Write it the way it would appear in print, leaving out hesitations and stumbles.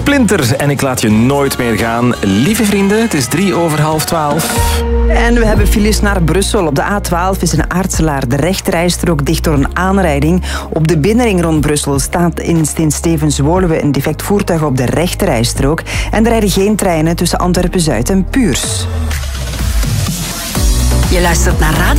Splinter en ik laat je nooit meer gaan. Lieve vrienden, het is 12:03. En we hebben files naar Brussel. Op de A12 is een Aartselaar de rechterrijstrook dicht door een aanrijding. Op de binnenring rond Brussel staat in Sint-Stevens-Woluwe een defect voertuig op de rechterrijstrook. En er rijden geen treinen tussen Antwerpen-Zuid en Puurs. Je luistert naar Radio